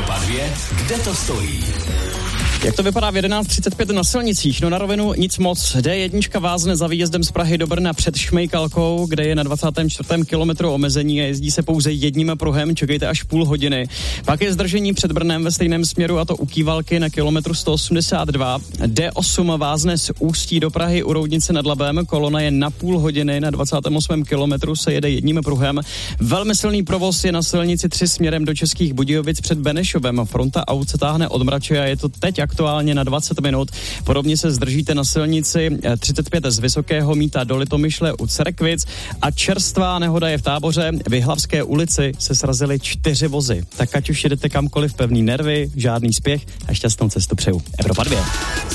Evropa 2, kde to stojí? Jak to vypadá v 11:35 na silnicích? No na rovinu nic moc. D1 vázne za výjezdem z Prahy do Brna před Šmejkalkou, kde je na 24. kilometru omezení a jezdí se pouze jedním pruhem, čekejte až půl hodiny. Pak je zdržení před Brnem ve stejném směru, a to u Kývalky na kilometru 182. D8 vázne z Ústí do Prahy u Roudnice nad Labem, kolona je na půl hodiny, na 28. kilometru se jede jedním pruhem. Velmi silný provoz je na silnici 3 směrem do Českých Budějovic před Benešovem. Fronta aut se táhne od Mrače a je to teď aktuálně na 20 minut. Podobně se zdržíte na silnici 35 z Vysokého Mýta do Litomyšle u Cerkvic a čerstvá nehoda je v Táboře. V Jihlavské ulici se srazily 4 vozy. Tak ať už jedete kamkoliv, pevný nervy, žádný spěch a šťastnou cestu přeju. Evropa 2.